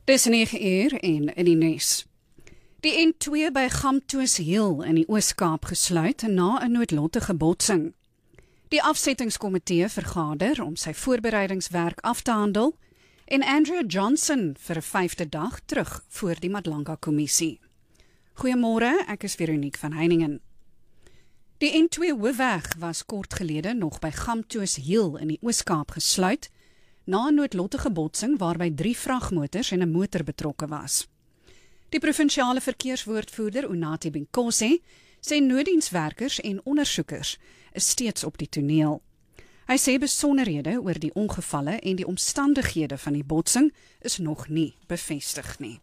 Dis 9 uur en in die nuus. Die N2 by Gamtooshill in die Oos-Kaap gesluit na 'n noodlottige botsing. Die afsettingskomitee vergader om sy voorbereidingswerk af te handel en Andrew Johnson vir 'n 5de dag terug voor die Madlanga-kommissie. Goeiemôre, ek is Veronique van Heiningen. Die N2 hoofweg was kort gelede nog by Gamtooshill in die Oos-Kaap gesluit na 'n noodlottige botsing waarby 3 vragmotors en 'n motor betrokke was. Die provinsiale verkeerswoordvoerder Unathi Binkose sê nooddienswerkers en ondersoekers is steeds op die toneel. Hy sê besonderhede oor die ongevalle en die omstandighede van die botsing is nog nie bevestig nie.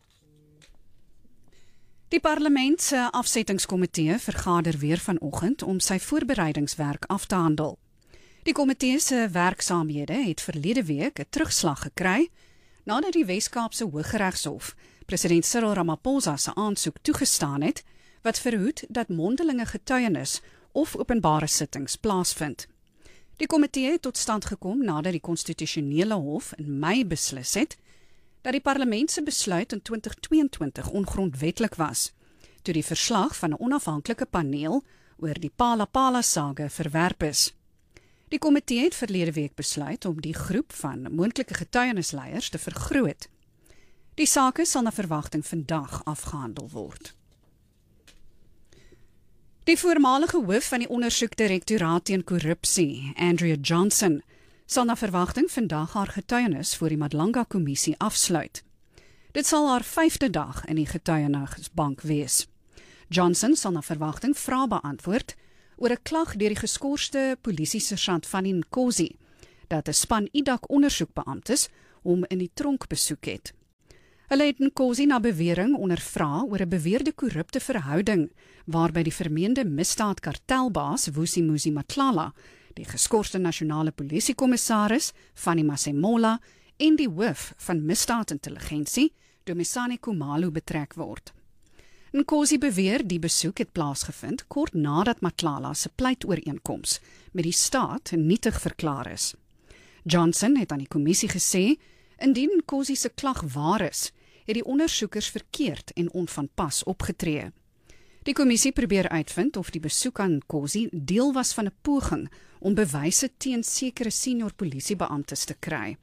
Die parlement se afsettingskomitee vergader weer vanoggend om sy voorbereidingswerk af te handel. Die komitee se werksaamhede het verlede week 'n terugslag gekry nadat die Wes-Kaapse Hooggeregshof president Cyril Ramaphosa se aansoek toegestaan het wat verhoed dat mondelinge getuienis of openbare sittings plaasvind. Die komitee het tot stand gekom nadat die konstitusionele hof in Mei beslis het dat die parlement se besluit in 2022 ongrondwetlik was, toe die verslag van 'n onafhanklike paneel oor die Phala-Phala-saga verwerp is. Die komitee het verlede week besluit om die groep van moontlike getuienisleiers te vergroot. Die sake sal na verwagting vandag afgehandel word. Die voormalige hoof van die ondersoekdirektoraat teen korrupsie, Andrea Johnson, sal na verwagting vandag haar getuienis voor die Madlanga-kommissie afsluit. Dit sal haar 5de dag in die getuienisbank wees. Johnson sal na verwagting vrae beantwoord oor 'n klag deur die geskorste polisiesersant Fanny Nkosi dat 'n span IDAC ondersoekbeamptes hom in die tronk besoek het. Hulle het Nkosi na bewering ondervra oor 'n beweerde korrupte verhouding waarby die vermeende misdaadkartelbaas Vusimuzi Matlala, die geskorste nasionale polisiekommissaris Fanny Masemola en die hoof van misdaadintelligensie Dumisani Khumalo betrek word. Nkosi beweer die besoek het plaasgevind kort nadat Matlala se pleitooreenkoms met die staat nietig verklaar is. Johnson het aan die kommissie gesê, indien Nkosi se klag waar is, het die ondersoekers verkeerd en onvanpas opgetree. Die kommissie probeer uitvind of die besoek aan Nkosi deel was van 'n poging om bewyse teen sekere senior polisiebeamptes te kry.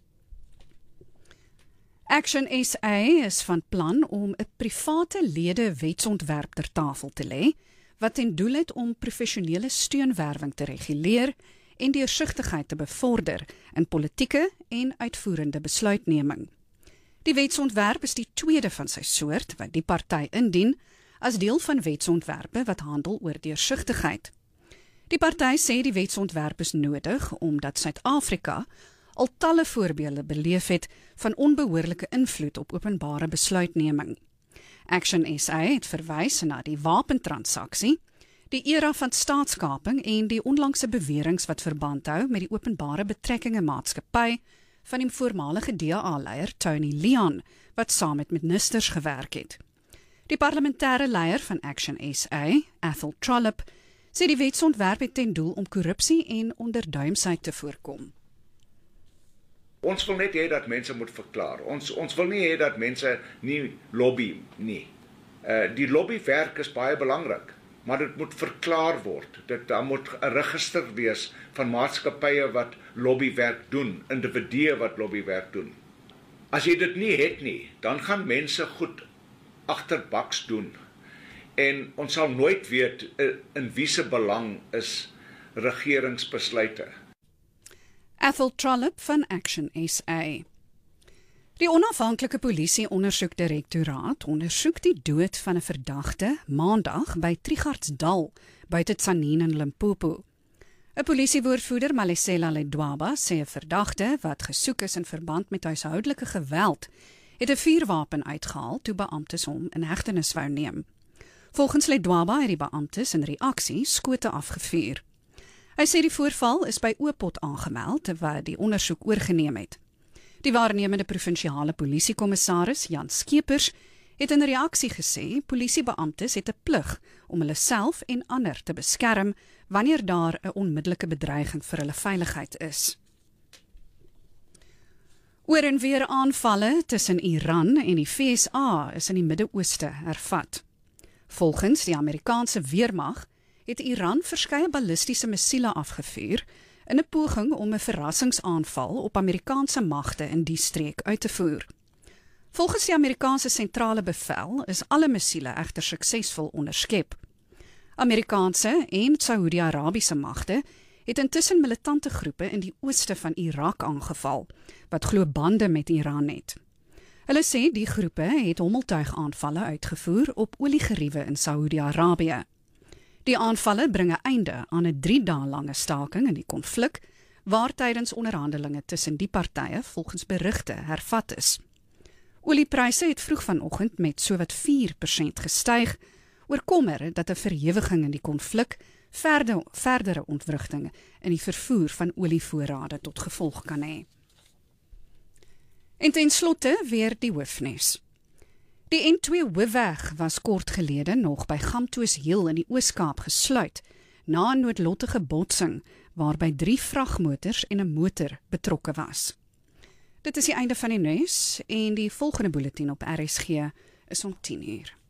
Action SA is van plan om 'n private lede wetsontwerp ter tafel te lê, wat ten doel het om professionele steunwerwing te reguleer en deursigtigheid te bevorder in politieke en uitvoerende besluitneming. Die wetsontwerp is die tweede van sy soort wat die party indien as deel van wetsontwerpe wat handel oor deursigtigheid. Die party sê die wetsontwerp is nodig omdat Suid-Afrika al talle voorbeelde beleef het van onbehoorlike invloed op openbare besluitneming. Action SA het verwys na die wapentransaksie, die era van staatskaping en die onlangse beweringe wat verband hou met die openbare betrekkinge maatskappy van die voormalige DA-leier Tony Leon, wat saam met ministers gewerk het. Die parlementêre leier van Action SA, Athol Trollip, sê die wetsontwerp het ten doel om korrupsie en onderduimsheid te voorkom. Ons wil net hê dat mense moet verklaar. Ons wil nie hê dat mense nie lobby nie. Die lobbywerk is baie belangrik, maar dit moet verklaar word. Daar moet 'n register wees van maatskappye wat lobbywerk doen, individue wat lobbywerk doen. As jy dit nie het nie, dan gaan mense goed agterbaks doen. En ons sal nooit weet in wie se belang is regeringsbesluite. Athol Trollip van Action SA. Die onafhanklike polisie-ondersoekdirektoraat ondersoek die dood van 'n verdagte maandag by Trigardsdal, buite Tzaneen in Limpopo. 'n Polisiewoordvoerder, Malesela Ledwaba, sê 'n verdagte wat gesoek is in verband met huishoudelike geweld, het 'n vuurwapen uitgehaal toe beamptes hom in hegtenis wou neem. Volgens Ledwaba het die beamptes in reaksie skote afgevuur. Hy sê die voorval is by Oopot aangemeld wat die ondersoek oorgeneem het. Die waarnemende provinsiale polisiekommissaris Jan Skeepers het in reaksie gesê polisiebeamptes het 'n plig om hulle self en ander te beskerm wanneer daar 'n onmiddellike bedreiging vir hulle veiligheid is. Oor en weer aanvalle tussen Iran en die VSA is in die Midde-Ooste hervat. Volgens die Amerikaanse weermag het Iran verskeie ballistiese missiele afgevuur in 'n poging om 'n verrassingsaanval op Amerikaanse magte in die streek uit te voer. Volgens die Amerikaanse sentrale bevel is alle missiele egter suksesvol onderskep. Amerikaanse en Saudi-Arabiese magte het intussen militante groepe in die ooste van Irak aangeval, wat glo bande met Iran het. Hulle sê die groepe het hommeltuigaanvalle uitgevoer op oliegeriewe in Saudi-Arabië. Die aanvalle bring 'n einde aan 'n 3 dae lange staking in die konflik, waar tydens onderhandelinge tussen die partye volgens berigte hervat is. Oliepryse het vroeg vanoggend met sowat 4% gestyg, oor kommer dat 'n verhewiging in die konflik verdere ontwrigtinge in die vervoer van olievoorrade tot gevolg kan hê. En ten slotte weer die hoofnuus. Die N2 hoofweg was kort gelede nog by Gamtooshill in die Oos-Kaap gesluit, na 'n noodlottige botsing waarby 3 vragmotors en 'n motor betrokke was. Dit is die einde van die nuus en die volgende bulletin op RSG is om 10 uur.